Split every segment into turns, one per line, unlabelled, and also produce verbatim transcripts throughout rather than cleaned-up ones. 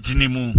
dinimu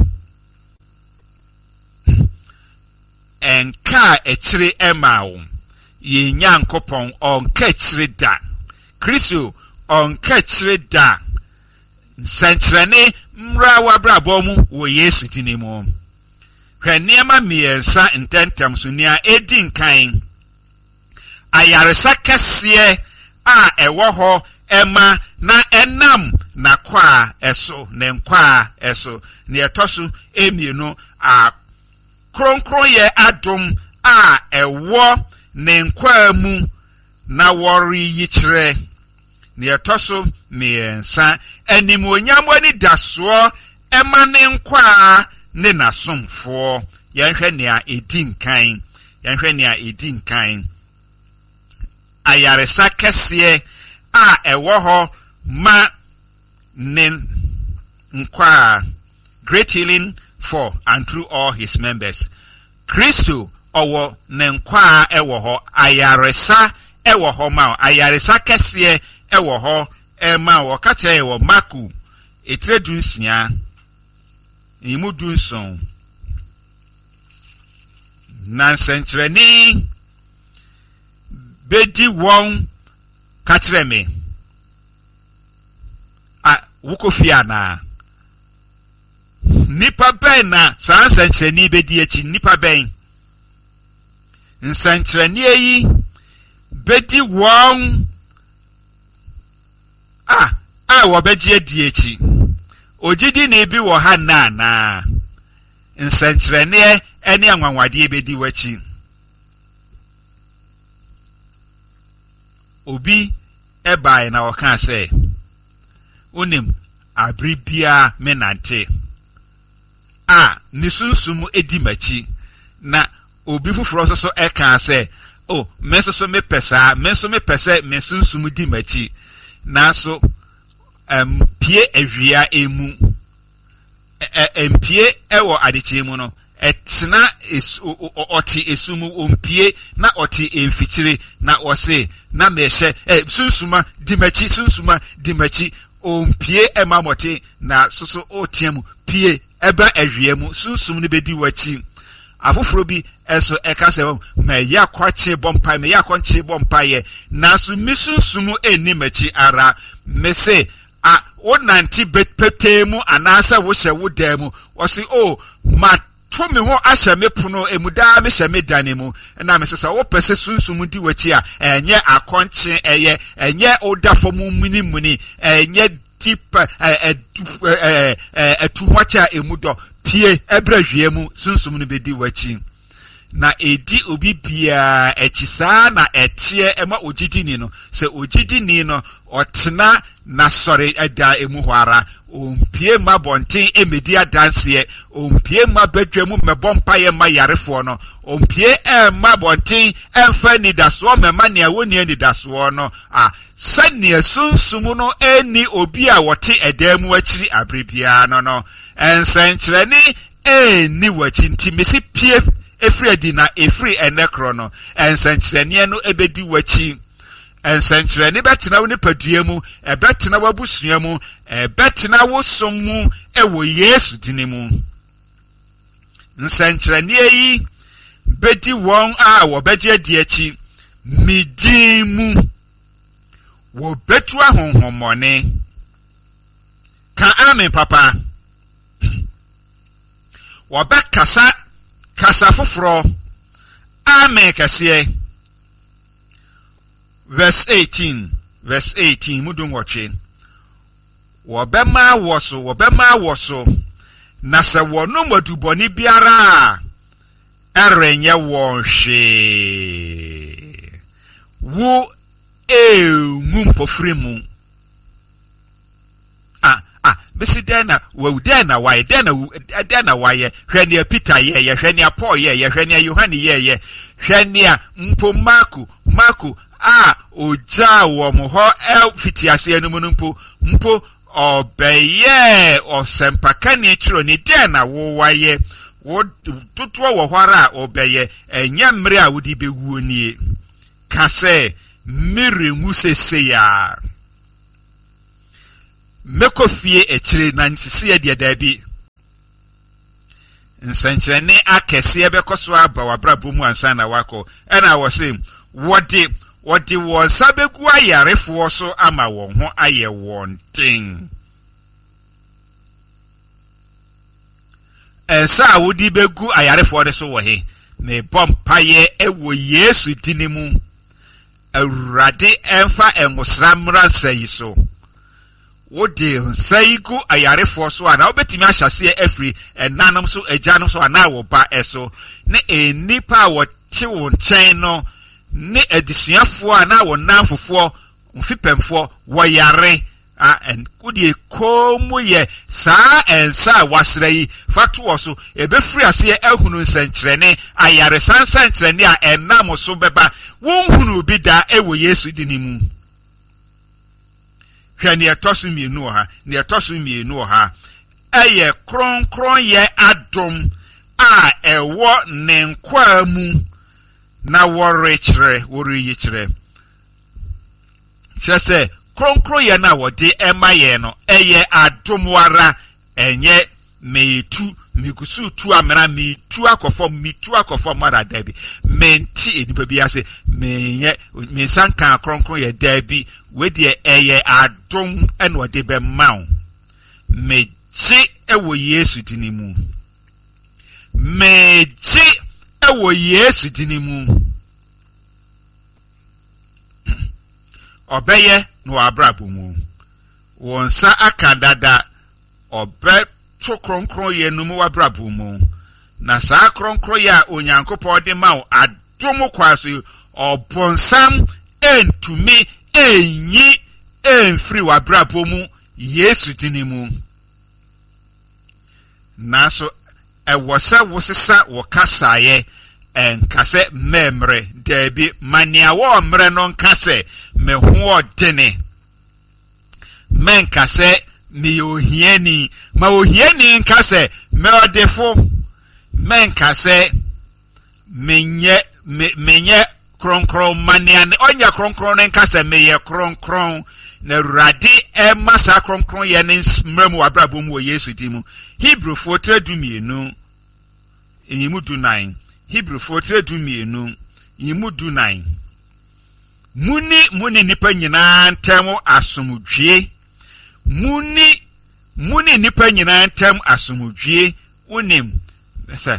enka echire emawo ye nyankopon onka echire da Kristo onka echire da nsantrene mra wabrabo mu wo Yesu dinimu hweniema miensa intentem so nia edin kan ayaresa kese a ewo ho ema na enam na kwa eso ne nkwa eso ne etoso emienu a kronkron ye adom a ewo ne nkwa mu na wori yikyere ne etoso miensa animonyam ani daso ema ne nkwa ne nasomfo yenhwe ne a edin kan yenhwe ne a edin kan ayaresa kese a ewo ho ma nen nkwa great healing for and through all his members. Kristo owo nenkwa ewo ho ayaresa ewo ho ma ayaresa kese ewo ho e ma wo ka kire wo Maku etredunsia imudunson nansentreni bedi won ka kire me a wukofia na nipa ben na sansentreni bedi echi nipa ben nsentreni yi bedi won ah ah wo beji edi echi ojidi na ebi wo ha na na nsentreni eni anwanwade ebedi wachi obi ebai na oka say unim abribia menante a nisunsumu edi machi na obi fufuro so so eka say oh mesoso me pesa meso me pese mesunsumu di machi na so em pie awia emu empie ewo adichi mu no etna is oti esumu ompie na oti emfichire na ose na mehye eh sunsuma di machi sunsuma di machi ompie emamote na soso otiemu pie eba awiemu sunsum ne bedi wachi afoforo bi eso eka se me ya kwache bompa me ya konche bompa ye na so misunsumu eni machi ara me se a wonanti betemu anasa wo hye wo demu wo se o ma to me ho ahye me pono emuda me hye me danemu na me se se wo pese sunsum di wachi a enye akonche eye enye odafomu muni muni enye tip eh eh eh tuwacha emudo pie ebrahwiemu sunsum no bedi wachi na edi obi bia echisa na etie ema ogidini no se ogidini no otena na sore eda emu hwara ompie ma bonten emedia danse ompie ma badwemu mebompa ye ma yarefo no ompie e ma bonten emfa ni daso mema ne awoni ni daso no a sane sunsum no eni obi a wote edamu akiri abrebia no no ensenkyereni eni wachi ntimesi pie efri adina efri enekro no ensenkyereni no ebedi wachi ensenkyereni betena wo nipadua mu ebetena wabusua mu ebetena wo somu ewo Yesu dinimu nsenkyereni yi bedi won a wo beje adi achi midimu wo betu ahonhomone ka amen papa wo be kasa kasa foforo amen kase verse eighteen verse eighteen mudun watche wo be ma woso wo be ma woso na se wono maduboni biara erenye won hwe wo e ngumpofrimu ah ah besi dena wo dena why dena dena why hwene Peter ye ye hwene Paul ye ye hwene Yohane ye ye hwene mpo Marku Marku a oja wo mo ho el fitiase anu mu mpo mpo obeye osempaka ni chiro ni dena wo waye wo tutuo wo hwara obeye enya mmre a wodi bewuo nie kase mere ngusese ya mekofie echire na nsisi ya dia dabi nsankyerɛne akɛse ɛbɛkɔ so aba wabrabɔ mu ansa na wakɔ ɛna wɔ se wɔde wɔde wɔn nsa bɛgu ayarefoɔ so ama wɔn ho ayɛ wɔn den. Ɛnsa a wodi bɛgu ayarefoɔ de so wɔ he na ɛbɔ mpaeɛ ɛwɔ Yesu din mu. Awurade ɛmfa ɛngosra mmra nsa yi so. Wode nsa yi gu ayarefoɔ so a na wobɛtumi ahyɛseɛ afiri ɛnanom so agyanom so anaa wɔ ba ɛso ne enipa a wɔte wo nkyɛn no ne adisuafoɔ a na wɔ nanfofoɔ mfipɛmfoɔ wɔyare a en wode komu yɛ saa ɛnsa a wasra yi fatoɔ so ebɛfiri aseɛ ahunu nsɛnkyerɛne ayare sansankyerɛne a ɛnam so bɛba wonhunu bi da ɛwɔ Yesu din mu. Hwɛ ne ɛtɔso mmienu wɔ ha ne ɛtɔso mmienu wɔ ha ɛyɛ kronkron yɛ adom a ɛwɔ ne nkwaa mu na wɔrekyerɛ wɔreyi kyerɛ kyerɛ sɛ kronkron yɛ na wɔde ɛma yɛ no ɛyɛ adom wara ɛnyɛ meetu migusu tu amena meetu akɔfɔ meetu akɔfɔ mara dabi menti enipa bi ase menye mensanka kronkron yɛ dabi wedi ɛyɛ adom ɛna wɔde bɛma wo megye ɛwɔ Yesu din mu megye ɛwɔ Yesu din mu ɔbɛyɛ no abrabɔ mu wɔn nsa aka dada ɔbɛ to kronkron yɛ no mu abrabɔ mu na saa kronkron yɛ a Onyankopɔn de ma wo adom kwa so ɔbɔnsam entumi enyi enfiri wabrabɔ mu Yesu din mu naso ɛwɔ sɛ wosesa wɔ kasaeɛ ɛnkasɛ mmɛmmerɛ dabi mania wɔ mmerɛ no nkasɛ me ho ɔdene menkasɛ me ohiani ma ohiani nkasɛ me ɔdefo menkasɛ menye menye kronkron mania ne ɔnya kronkron ne nkasɛ meyɛ kronkron na Awurade ɛma saa kronkron yɛ ne mmram wabrabɔ mu wɔ Yesu di mu. Hebrew four du mienu eyimu du nine Hebrew four du mienu eyimu du nine muni muni nipa nyinaa ntam asomdwie muni muni nipa nyinaa ntam asomdwie wonim sɛ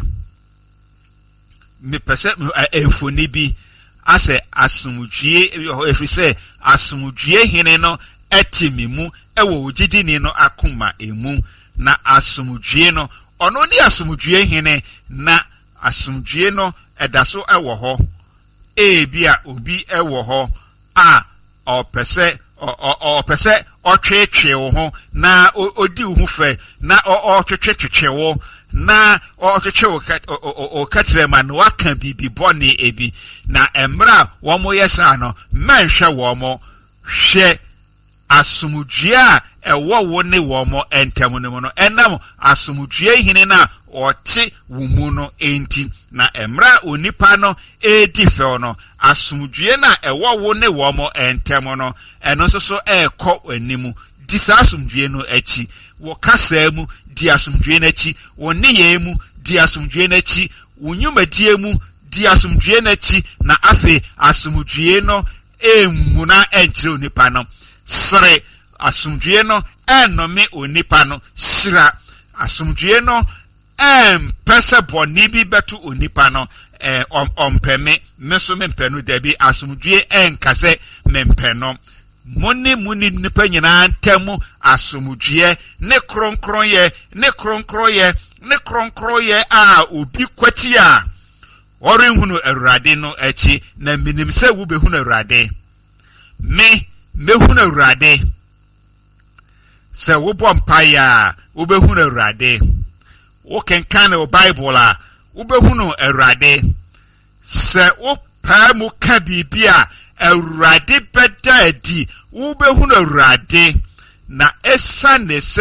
me pese efoni bi ase asomdwie efiri sɛ asomdwie hene no etimi mu ewo ogidi ni no akoma emu na asomdwie no ono ni asomdwie hene na asomdwie no edaso ewo ho ebia obi ewo ho a opese opese otwetwe wo ho na odi wo ho fe na otwetwetwe wo na otwetwe o katrema no aka bibi bone ebi na emra wo mo yesa no manhwe wo mo hwe asomdwie a ewo wo ne wo mo entam ne mo no enam asomdwie hine na ɔte wo mu no enti na emra onipa no edi fe no asomdwie na ewo wo ne wo mo entam no eno so so ekɔ animu di saa asomdwie no achi wo kasa mu di asomdwie no achi wo ne ye mu di asomdwie no achi wo nyumadie mu di asomdwie no achi na afi asomdwie no emu na enkyere onipa no sere asomdwie no enome onipa no sira asomdwie no em pese boni bi betu onipa no eh ompeme meso mempenu dabi asomdwie enkase mempeno moni muni nipa nyina ntamu asomdwie ne kronkronye ne kronkronye ne kronkronye a obi kwati a orenhunu Awurade no achi na minim se wo behunu Awurade me mehunu Awurade se wo bompaya wo behunu Awurade wo kenkan o Bible a wo behunu Awurade se wo pa mu ka bibia Awurade beda adi wo behunu Awurade na esa ne se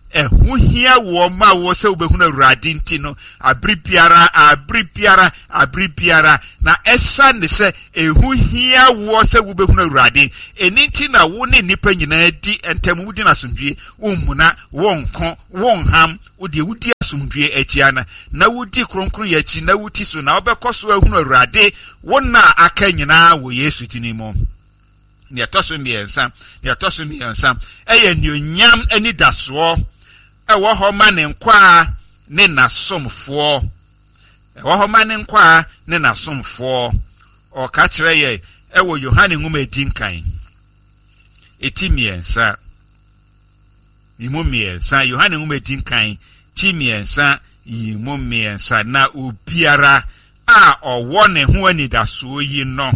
ehu hia wo ma wo se obehunu Awurade nti no abribiara abribiara abribiara na esa ne se ehu hia wo se obehunu Awurade eni nti na wo ne nipa nyina di ntem wudi na asomdwe ummuna wonko wonham wodi wudi asomdwe achiana na wudi kronkron ya chi na wuti so na obekoso ehunu Awurade wona aka nyina wo Yesu tinimo ne atoso miensa ne atoso miensa eye nyonyam ani daso ewo ho ma ne nkwa ne nasomfo ewo ho ma ne nkwa ne nasomfo o ka kire ye ewo Yohane nguma edinkan etimiensa imumiensa Yohane nguma edinkan timiensa imumiensa na obiara a owo ne ho ani daso yi no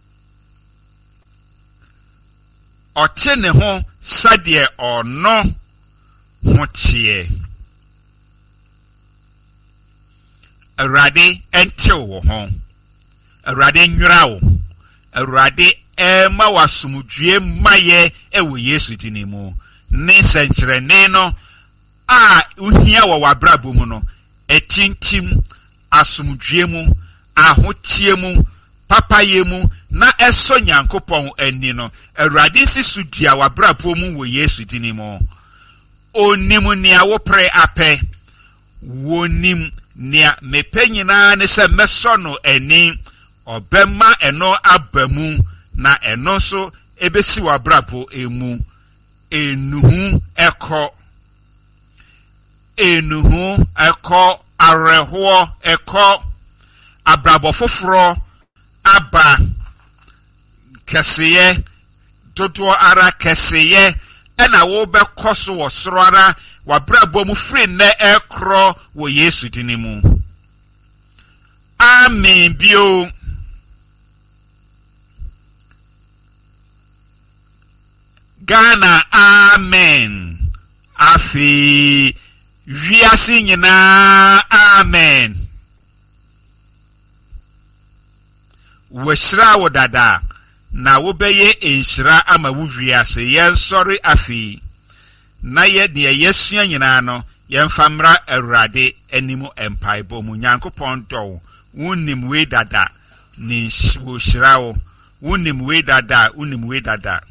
ote ne ho sade ono hotie Awurade ente wo ho Awurade nwura wo Awurade ema wasumdue maye ewo Yesu dinimu ne senkyerene no a uhia wo wabrabo mu no etintim asumdue mu ahotie mu papaye mu na eso Nyankopon ani no Awurade sisudua wabrabo mu wo Yesu dinimu onim nia wo pre ape wonim nia mepenyina ne se mesono ani obema eno abamu na eno so ebesi wabrabo emu enuhu eko enuhu eko areho eko abrabo foforo aba keseye dodo ara keseye ena wo be koso wo soro ara wabrabo mu free ne ekro wo Yesu dinimu amen bio Ghana amen afi wiase nyina amen washira wo dada na wo beye enshira ama wo wiase yen sori afi na ye de yesua nyina no yen famra Awurade animu empaibo mu Nyankopon do wonim we dada ni wo shira wo wonim we dada wonim we dada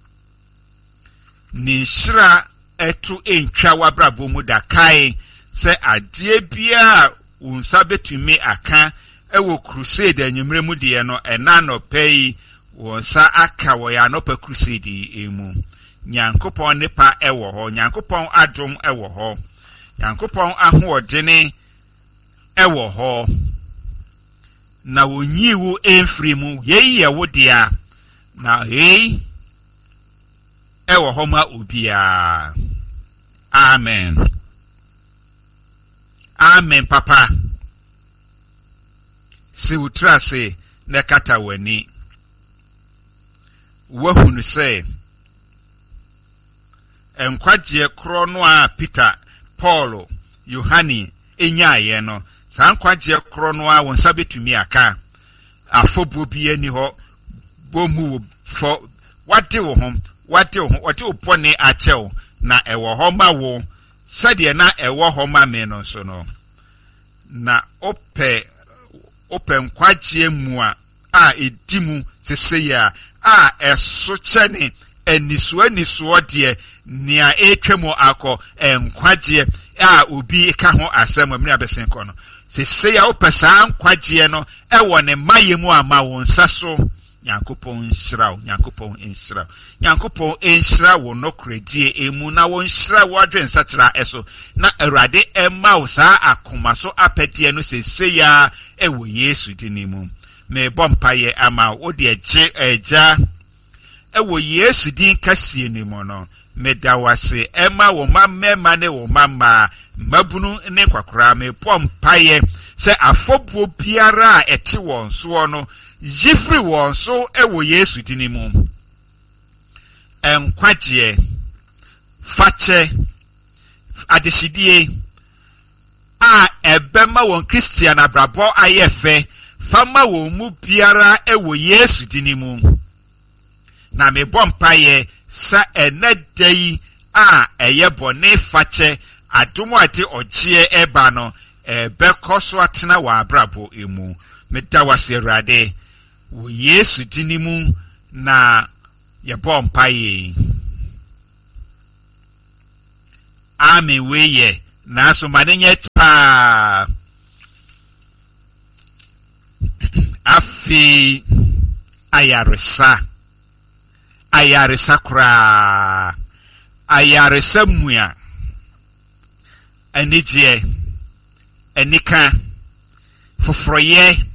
ni shira etu entwa wabrabo mu da kai se ade bia unsa betumi aka ewo crusade anyumre mu de no ena no pay wonsa aka wo ya no pa crusade emu Nyankopon nipa ewo ho Nyankopon adom ewo ho Nyankopon ahoodene ewo ho na wonyiwu emfiri mu yeye wo dia na hey ewo ho ma obia amen amen papa si utrase ne kata wani wahunu se enkwaje kro no a Peter Paul Yohane enyaye no san kwaje kro no a wonsa betumi aka afobo bi ani ho bomu fo wate wo hom wate wo wate opone achew na ewo ho ma wo sade na ewo ho ma me no so no na ope open kwaje mu a a edimu sese ya a eso chene eniso eniso de nia etwemo akọ enkwaje a obi ka ho asem amri abesen kọ no sese ya opesa nkwaje no ewo ne mayemu ama won saso Nyankopon nhyira Nyankopon nhyira Nyankopon nhyira wo no kredie emu na won nhyira wo adwen satira eso na Awurade emma wo saa akoma so apedie no sese ya ewo Yesu dinimu me bompaye ama wo de eje eja ewo Yesu din kasie ni mo no me dawase emma wo mamma ne wo mamma mabunu ne kwakora me bompaye se afobuo biara a eti won so no jifri won so ewo Yesu dinimu enkwaje fache adesidie a ebema won Christian abrabo ayefe fama won mu biara ewo Yesu dinimu na me bompaye sa enedei a eye bone fache adomu ade ogye eba no ebe koso atena wa abrabo emu meda wase Awurade wo Yesu dinimu na ye bompa ye Amen weye na so madenye pa afi ayaresa ayaresa kura ayaresa muya anije enika foforoye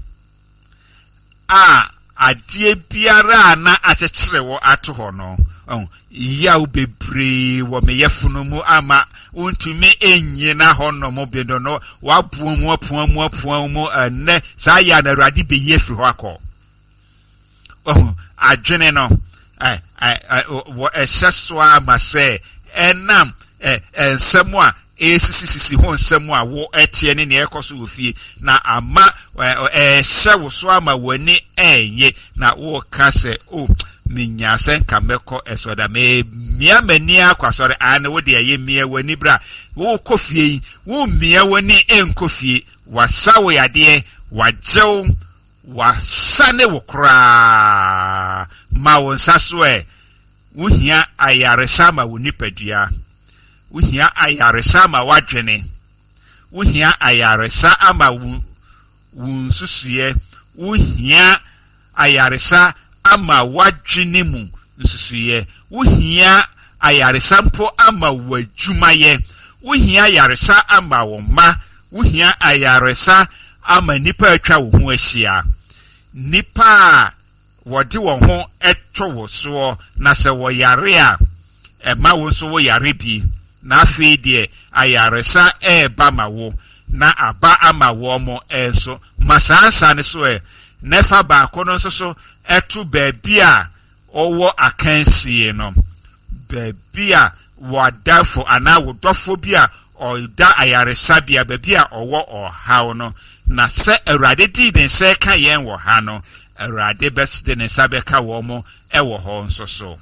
a adie biara na akyekere wo ato ho no yaw bebre wo meyefunu mu ama untumi enye na ho no mo bedo no wapuo mu apuo mu apuo mu ene sa ya na Awurade be yefri ho akọ oh adwene no eh eh wo eseso ama se enam eh ensemu a esisisi ho nsemu a wo etie ne ne ekoso ofie na ama eh hye wo so ama wani enye na wo ka se oh minya senka meko esoda me mia mani akwasore ane wo de ye mia wani bra wo kofie wo mia wani enkofie wasawo yade wajew wasane wo kra ma won saso e wo hia ayaresa ma wo nipadua wo hia ayaresa ma wadwene wo hia ayaresa ama wo nsusuye wo hia ayaresa ama wadwene mu nsusuye wo hia ayaresa mpo ama wadwumaye wo hia ayaresa ama wo ma wo hia ayaresa ama nipa atwa wo ho ahia nipa wodi wo ho etwo wo so na se wo yare a ema wo so wo yare bi na afi de ayaresa eba ma wo na aba ama wo mo enso masansa ne so e nefa ba kono nso so etu baby a owo akansie no baby a wadafo ana wodofo bi a oida ayaresa bia baby a owo ohaw no na se Awurade di den se ka yen wo ha no Awurade besde ne sabe ka wo mo ewo ho nso so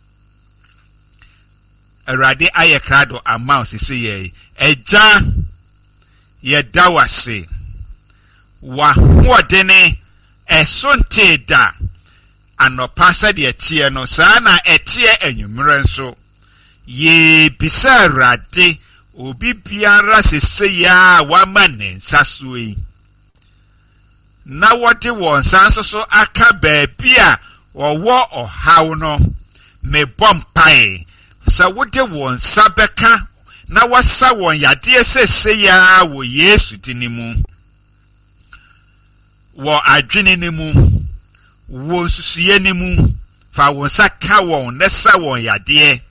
Awurade aye krado ama osisi ye eja ye dawase wa hodene esonte da anopa sa de etie no saa na etie enwumre nso ye bisa Awurade obi biara sese ya wa manensa suyi na wote won sanso so aka baabi a owo ohaw no me bompae sa wote won sabeka na wasa won yade sese ya wo Yesu dinimu wo adwene nimu wo susuye nimu fa won saka won nesa won yade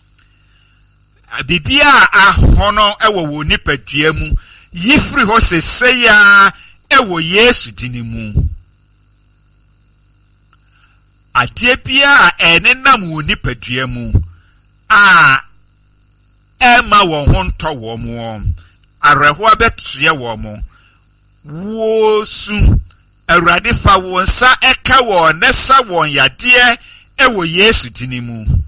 bibia ahono ewo wo nipadua mu yifri ho sese ya ewo Yesu dinimu ade bia enenam wo nipadua mu a ema wo ho nto wo mo areho abetuye wo mo wo su Awurade fa wo nsa eka wo nesa won yade ewo Yesu dinimu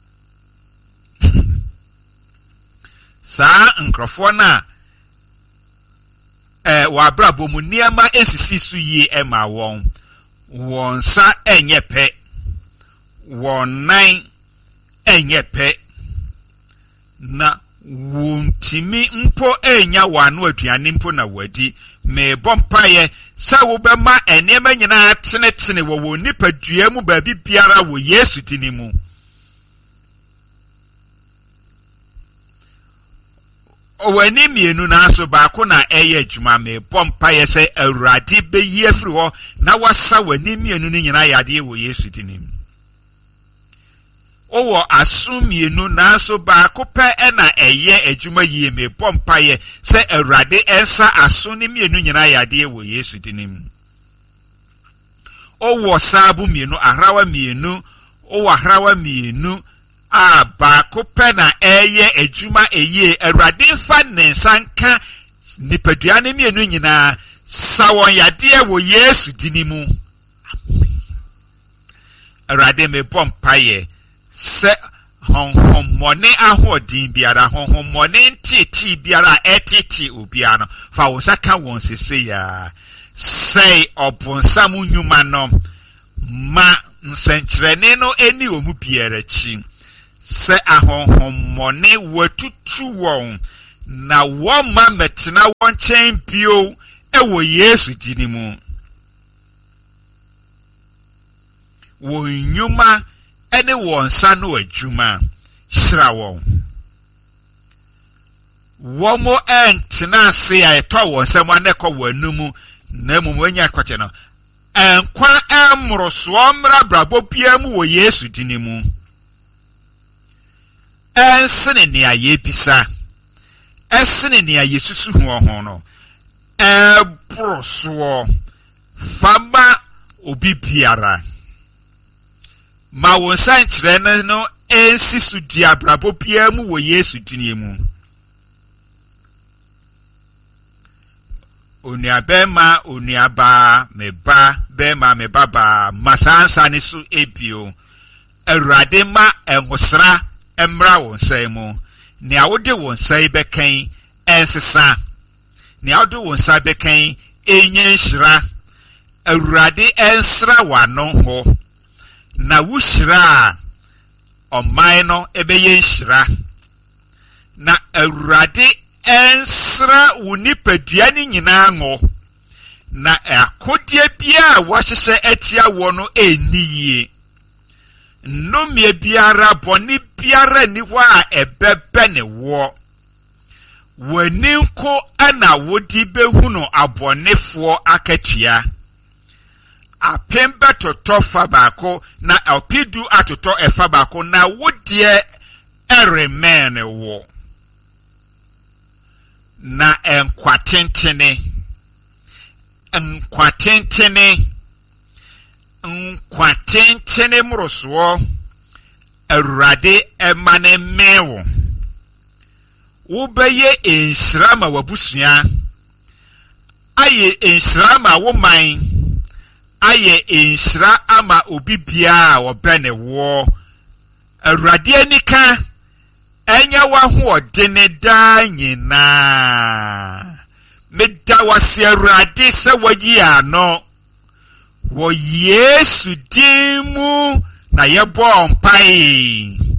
sa nkrofo na eh wa brabo mu niama esisi su yi ema won won sa enye pe won nan enye pe na wontimi mpo enya wano aduane mpo na wadi me bompaye sa wo bema enema nyina tenetene wo wo nipadua mu ba biara wo Yesu dinimu owani mienu na aso baako na eye adwuma me bompa ye se Awurade be yi afiri ho na wasa wani mienu ni nyina yade wo Yesu dinim owo aso mienu na aso baako pe e na eye adwuma yi me bompa ye se Awurade ensa aso ni mienu nyina yade wo Yesu dinim owo sabu mienu ahrawa mienu owo ahrawa mienu a baako pe na eye adwuma eye Awurade fa nensanka nipadua ne mienu nyina sawon yade wo Yesu dinimu Awurade me bompaye se honhommone ahodin biara honhommone ntiti biara etiti obiara fa wo saka won sese ya sei obonsam nnwuma no ma nsenkyerene no eni omu biara chi se ahonhommone watutu won na won ma metena won chen bio ewo Yesu dinimu wo nnwuma ene won sa no adwuma hyira won womo entena se ya eto won sam anekọ wanumu na mum wanya kwate no enkwa emroso omra brabo piamu wo Yesu dinimu ensene ne aye bisa esene ne aye susu ho ho no ebroso faba obi biara ma won san kyerɛ no ensi su dia brabo piamu wo Yesu dinimu onia bema onia ba meba bema meba ba masansa ni su ebio Awurade ma enhosra emra won sai mu ne awode won sai bekan ensesa ne awode won sai bekan enye nhira Awurade ensra wano ho na wushira oman no ebeye nhira na Awurade ensra unipadua ni nyina ngo na akodie bia wahyehyɛ atia wo no eniye nnome biara boni biara ni hɔ a ebebe ne wo waninko ana wodi behuno abonefo akatua apembe toto fa baako na alpidu atoto efa baako na wodie eremen wo na enkwatentene enkwatentene enkwatentene mroso Awurade emane mewo wobeye ensrama wabusua aye ensrama woman aye ensra ama obibia wobene wo Awurade anika enya wa ho dene da nyina meda wase Awurade se wayi ano wo Yesu dimu na yebo mpai.